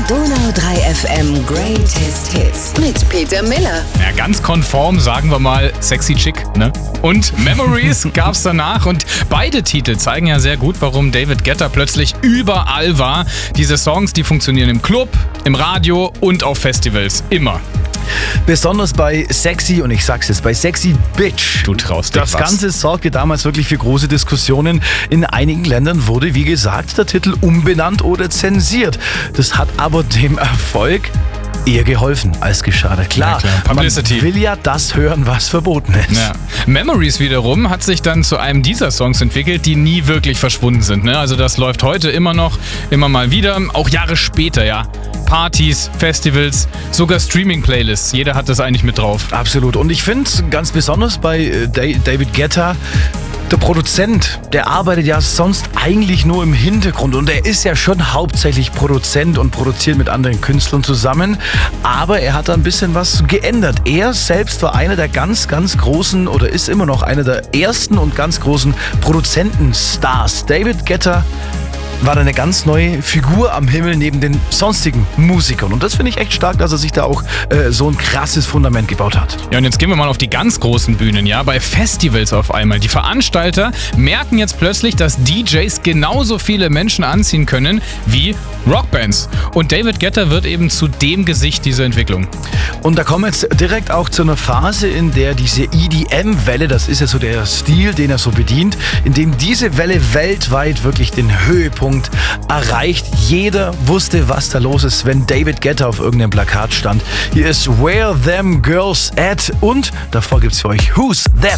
Donau 3 FM Greatest Hits mit Peter Miller. Ja, ganz konform, sagen wir mal, sexy chick, ne? Und Memories gab's danach und beide Titel zeigen ja sehr gut, warum David Guetta plötzlich überall war. Diese Songs, die funktionieren im Club, im Radio und auf Festivals. Immer. Besonders bei Sexy, und ich sag's jetzt, bei Sexy Bitch. Du traust dich Das was. Ganze sorgte damals wirklich für große Diskussionen. In einigen Ländern wurde, wie gesagt, der Titel umbenannt oder zensiert. Das hat aber dem Erfolg eher geholfen als geschadet. Klar, Publicity. Man will ja das hören, was verboten ist. Ja. Memories wiederum hat sich dann zu einem dieser Songs entwickelt, die nie wirklich verschwunden sind. Ne? Also das läuft heute immer noch, immer mal wieder, auch Jahre später, ja. Partys, Festivals, sogar Streaming-Playlists. Jeder hat das eigentlich mit drauf. Absolut. Und ich finde ganz besonders bei David Guetta, der Produzent, der arbeitet ja sonst eigentlich nur im Hintergrund und er ist ja schon hauptsächlich Produzent und produziert mit anderen Künstlern zusammen, aber er hat da ein bisschen was geändert. Er selbst war einer der ganz, ganz großen oder ist immer noch einer der ersten und ganz großen Produzentenstars. David Guetta war da eine ganz neue Figur am Himmel neben den sonstigen Musikern. Und das finde ich echt stark, dass er sich da auch so ein krasses Fundament gebaut hat. Ja, und jetzt gehen wir mal auf die ganz großen Bühnen, ja, bei Festivals auf einmal. Die Veranstalter merken jetzt plötzlich, dass DJs genauso viele Menschen anziehen können wie Rockbands. Und David Guetta wird eben zu dem Gesicht dieser Entwicklung. Und da kommen wir jetzt direkt auch zu einer Phase, in der diese EDM-Welle, das ist ja so der Stil, den er so bedient, in dem diese Welle weltweit wirklich den Höhepunkt erreicht. Jeder wusste, was da los ist, wenn David Guetta auf irgendeinem Plakat stand. Hier ist Where Them Girls At und davor gibt's für euch Who's That?